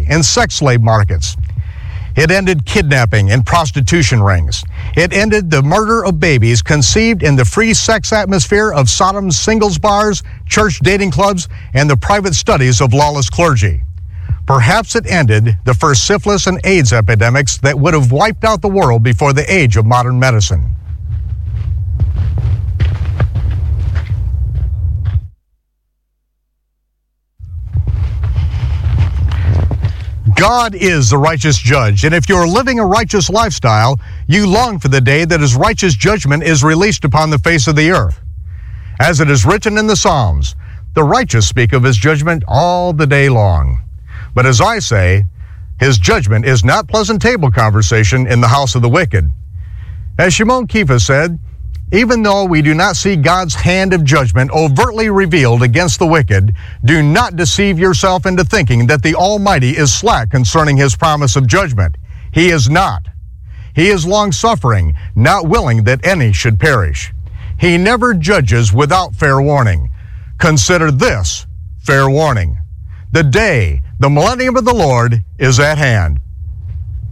and sex slave markets. It ended kidnapping and prostitution rings. It ended the murder of babies conceived in the free sex atmosphere of Sodom's singles bars, church dating clubs, and the private studies of lawless clergy. Perhaps it ended the first syphilis and AIDS epidemics that would have wiped out the world before the age of modern medicine. God is the righteous judge, and if you're living a righteous lifestyle, you long for the day that his righteous judgment is released upon the face of the earth. As it is written in the Psalms, the righteous speak of his judgment all the day long. But as I say, his judgment is not pleasant table conversation in the house of the wicked. As Shimon Kefa said, even though we do not see God's hand of judgment overtly revealed against the wicked, do not deceive yourself into thinking that the Almighty is slack concerning his promise of judgment. He is not. He is long-suffering, not willing that any should perish. He never judges without fair warning. Consider this fair warning. The day, the millennium of the Lord, is at hand.